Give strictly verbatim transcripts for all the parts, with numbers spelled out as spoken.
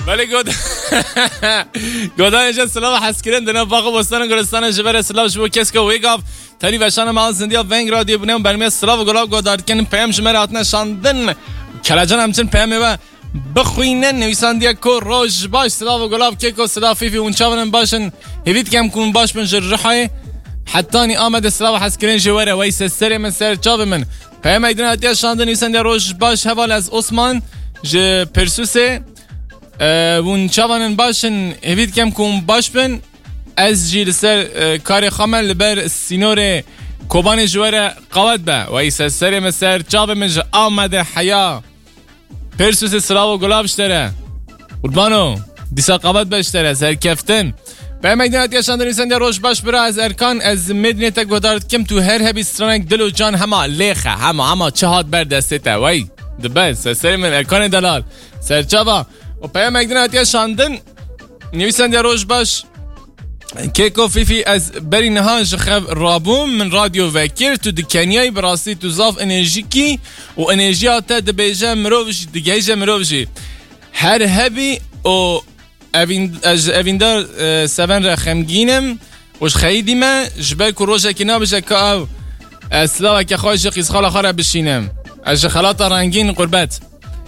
ولی گود گودانش سلام حسکرین دنا باقو بستان گلستان جبر سلام شو کس کو ویگاف تری وشان مال زندیا ونگ رادیو بنم برمی سلام گلاب گودار کن پیام شمر اتنا شاندن کلاجان همچن پیام و بخوینن نویسندیا کو روز باش سلام گلاب کیکو سلام فیفی اون چاونن باشن هیویت کم کون باش من جرحه حتانی آمد سلام حسکرین جواره ویس سر من سر چاو من پیام ایدن اتیا شاندن نویسندیا روز باش حوال از عثمان ج پرسوسه اون چاونن باشن هیویت کم کون باش بن از جیل سر کار خامل لبر سینور کوبان جواره قوت به ویس سر من سر چاو من ج آمد حیا پرسوس سلام و گلاب اشتره قربانو دیسا قوت بشتره سرکفتن به مدینه یاشان دنیسند روش باش برا از ارکان از مدینه تا گدارد کم تو هر هبی سترانک دل و جان همه لیخه همه همه چهاد بر دسته تا وی دبست سر من ارکان دلال سرچابا و به مدینه یاشان دن نویسند روش باش کیکو فیفی از بری نهانش خب رابوم من رادیو وکر تو دکنیای براستی تو زاف انرژیکی و انرژیات دبیجه مروفشی دگیجه مروفشی هر هبی و اویندار سون را خمگینم وش خیلی ما جبال که روشه که نابشه که او اصلا که خواهش قیس خالا خاره بشینم از خلات رنگین قربت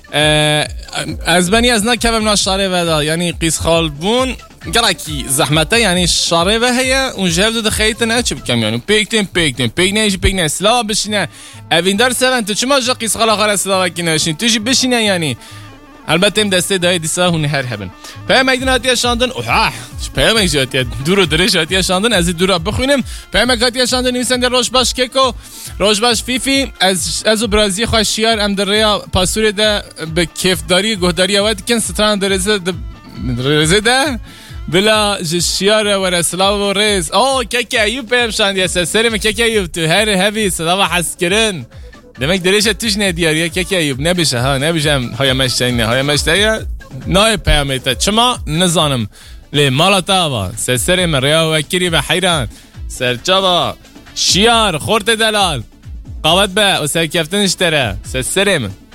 از بنی از نکبم ناشاره ودا یعنی قیس خال بون گرکی زحمته یعنی شاره و هیا اون جهاز دو خیلی نه بکم یعنی پیکتیم پیکتیم پیک نیش پیک نه سلا بشینه اویندار سون تو چما جا قیس خالا خاره سلا کی نشین توجی بشینه یعنی البته ام دسته دای دیسا هون هر هبن پیام ایدن هاتیه شاندن اوه پیام ایجاتیه دورو درش هاتیه شاندن از دورا بخونیم پیام هاتیه شاندن نویسنده روش باش کیکو روش باش فیفی از از برازیل خوشیار ام دریا پاسور ده به کیفداری گهداری اوت کن ستران درزه درزه ده بلا جشیار و رسلا و رز اوه کیک ایوب پیام شاندیه سرم کیک ایوب تو هر هبی صدا حسکرین demek derece tuş ne diyor ya kek ayıp ne bişe ha ne bişem haya meşteyne haya meşteye ne peyamete çma nizanım le malatava seslerim riya vekiri ve hayran serçava şiar khort delal qavat be o serkeftin iştere seslerim